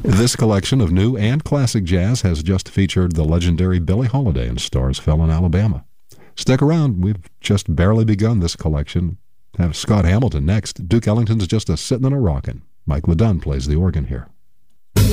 This collection of new and classic jazz has just featured the legendary Billie Holiday in Stars Fell in Alabama. Stick around, we've just barely begun this collection. Have Scott Hamilton next. Duke Ellington's just a sittin' and a rockin'. Mike LeDunn plays the organ here.